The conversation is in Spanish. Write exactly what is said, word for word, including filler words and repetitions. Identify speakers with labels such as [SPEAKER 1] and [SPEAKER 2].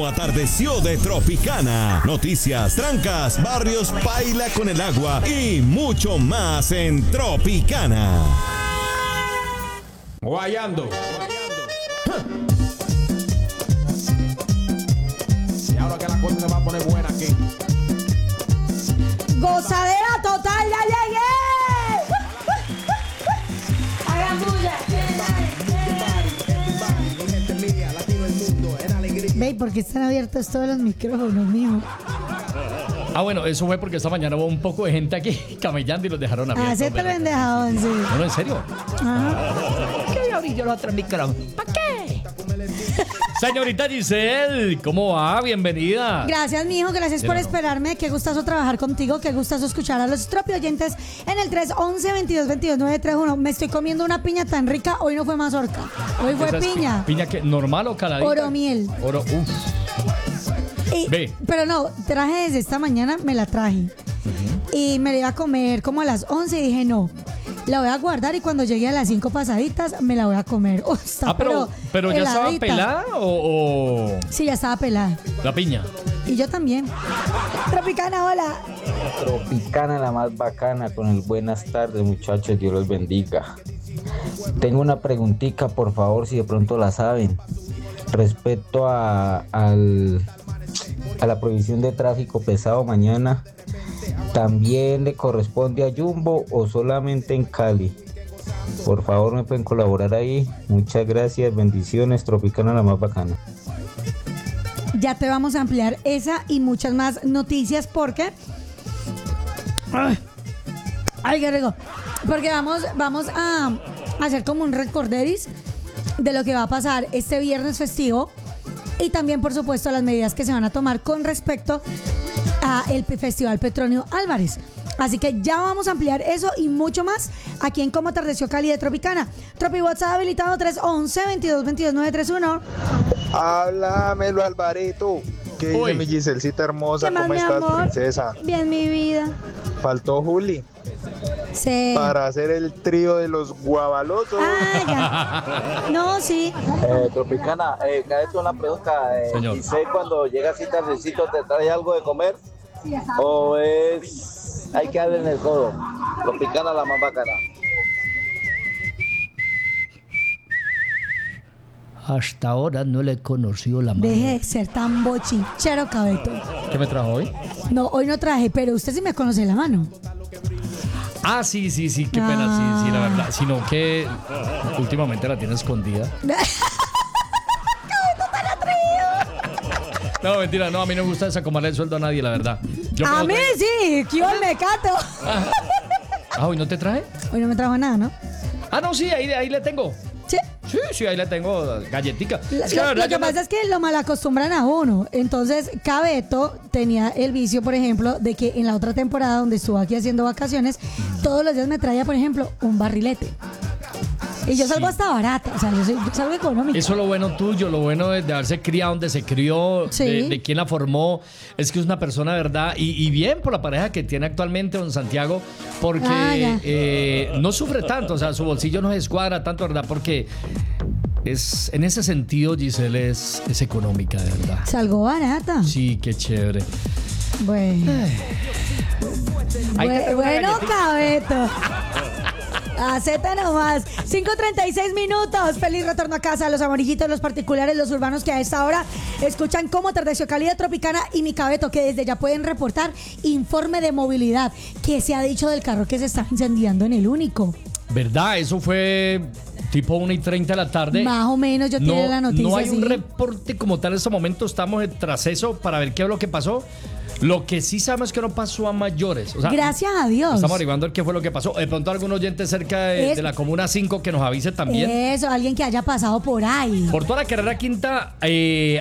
[SPEAKER 1] cómo atardeció de Tropicana. Noticias, trancas, barrios, baila con el agua y mucho más en Tropicana.
[SPEAKER 2] Guayando. Y ahora que la cosa se va a poner buena aquí.
[SPEAKER 3] Gozadera total, ya llegué. Hagan bulla. Ve, ¿por qué están abiertos todos los micrófonos, mijo?
[SPEAKER 4] Ah, bueno, eso fue porque esta mañana hubo un poco de gente aquí camellando y los dejaron abiertos.
[SPEAKER 3] Ah, se te lo han dejado, en serio.
[SPEAKER 4] No, no, en serio.
[SPEAKER 3] Ajá.
[SPEAKER 4] ¿Qué abrí yo los otros micrófonos? ¿Para qué? Señorita Giselle, ¿cómo va? Bienvenida.
[SPEAKER 3] Gracias, mijo, gracias por esperarme. Qué gustazo trabajar contigo, qué gustazo escuchar a los Tropi oyentes en el tres once, veintidós veintidós, nueve tres uno. Me estoy comiendo una piña tan rica, hoy no fue mazorca, hoy fue piña.
[SPEAKER 4] ¿Piña qué? ¿Normal o caladita?
[SPEAKER 3] Oro miel.
[SPEAKER 4] Oro, uff.
[SPEAKER 3] Y,
[SPEAKER 4] Ve.
[SPEAKER 3] pero no, traje desde esta mañana, me la traje. Uh-huh. Y me la iba a comer como a las once y dije no. La voy a guardar y cuando llegue a las cinco pasaditas me la voy a comer. Oh, está,
[SPEAKER 4] ah, pero, pero, pero ya estaba pelada o, o.
[SPEAKER 3] Sí, ya estaba pelada.
[SPEAKER 4] La piña.
[SPEAKER 3] Y yo también. Tropicana, hola.
[SPEAKER 5] Tropicana, la más bacana, con el buenas tardes, muchachos, Dios los bendiga. Tengo una preguntita, por favor, si de pronto la saben. Respecto a, al, a la prohibición de tráfico pesado mañana. ¿También le corresponde a Jumbo o solamente en Cali? Por favor, me pueden colaborar ahí. Muchas gracias, bendiciones, Tropicana la más bacana.
[SPEAKER 3] Ya te vamos a ampliar esa y muchas más noticias porque... Ay, ay qué rico. Porque vamos, vamos a hacer como un recorderis de lo que va a pasar este viernes festivo y también, por supuesto, las medidas que se van a tomar con respecto a el Festival Petronio Álvarez. Así que ya vamos a ampliar eso y mucho más aquí en Cómo Atardeció Cali de Tropicana. Tropi WhatsApp habilitado tres once, veintidós veintidós, nueve tres uno.
[SPEAKER 6] Háblamelo, Alvarito. ¿Qué dice mi Giselcita hermosa?
[SPEAKER 3] ¿Qué más,
[SPEAKER 6] ¿Cómo
[SPEAKER 3] mi
[SPEAKER 6] estás,
[SPEAKER 3] amor?
[SPEAKER 6] princesa?
[SPEAKER 3] Bien, mi vida.
[SPEAKER 6] Faltó Juli.
[SPEAKER 3] Sí.
[SPEAKER 6] Para hacer el trío de los guabalosos.
[SPEAKER 3] Ah, ya. No, sí.
[SPEAKER 5] Eh, Tropicana, eh, cállate una pregunta. Eh, ¿Giselle cuando llega así tardecito te trae algo de comer? ¿O es... hay que darle en el codo? Tropicana la más bacana.
[SPEAKER 4] Hasta ahora no le he conocido la mano.
[SPEAKER 3] Deje de ser tan bochinchero, cabeto.
[SPEAKER 4] ¿Qué me trajo hoy?
[SPEAKER 3] No, hoy no traje, pero usted sí me conoce la mano.
[SPEAKER 4] Ah, sí, sí, sí, qué pena,
[SPEAKER 3] ah.
[SPEAKER 4] sí, sí, la verdad. Sino que últimamente la tiene escondida. No, mentira, no, a mí no me gusta desacomodarle el sueldo a nadie, la verdad. Yo
[SPEAKER 3] a mí
[SPEAKER 4] traigo...
[SPEAKER 3] sí, que yo me cato.
[SPEAKER 4] Ah. ah, ¿hoy no te traje?
[SPEAKER 3] Hoy no me trajo nada, ¿no?
[SPEAKER 4] Ah, no, sí, ahí, ahí le tengo.
[SPEAKER 3] Sí.
[SPEAKER 4] Sí, sí, ahí le tengo galletica.
[SPEAKER 3] La,
[SPEAKER 4] es que, la
[SPEAKER 3] lo
[SPEAKER 4] verdad,
[SPEAKER 3] lo que pasa
[SPEAKER 4] no...
[SPEAKER 3] es que lo malacostumbran a uno. Entonces, Cabeto tenía el vicio, por ejemplo, de que en la otra temporada donde estuvo aquí haciendo vacaciones, todos los días me traía, por ejemplo, un barrilete. Y yo salgo sí. hasta barata, o sea, yo, soy, yo salgo económica.
[SPEAKER 4] Eso es lo bueno tuyo, lo bueno de, de haberse criado donde se crió, sí. de, de quién la formó. Es que es una persona, ¿verdad? Y, y bien por la pareja que tiene actualmente don Santiago, porque ah, eh, no sufre tanto, o sea, su bolsillo no se escuadra tanto, ¿verdad? Porque es, en ese sentido, Giselle es, es económica, de verdad.
[SPEAKER 3] Salgo barata.
[SPEAKER 4] Sí, qué chévere.
[SPEAKER 3] Bueno. Bu- bueno, Cabeto. Aceta nomás. cinco treinta y seis minutos. Feliz retorno a casa. Los amarillitos, los particulares, los urbanos que a esta hora escuchan Cómo Atardeció Cali de Tropicana y mi Cabeto, que desde ya pueden reportar informe de movilidad. ¿Qué se ha dicho del carro que se está incendiando en el Único?
[SPEAKER 4] ¿Verdad? Eso fue tipo una y treinta de la tarde.
[SPEAKER 3] Más o menos, yo
[SPEAKER 4] no,
[SPEAKER 3] tiré la noticia.
[SPEAKER 4] No hay
[SPEAKER 3] ¿sí?
[SPEAKER 4] un reporte como tal en este momento. Estamos tras eso para ver qué es lo que pasó. Lo que sí sabemos es que no pasó a mayores. O sea,
[SPEAKER 3] gracias a Dios.
[SPEAKER 4] Estamos averiguando qué fue lo que pasó. De pronto algún oyente cerca de, de la Comuna cinco que nos avise también.
[SPEAKER 3] Eso, alguien que haya pasado por ahí.
[SPEAKER 4] Por toda la carrera quinta, eh,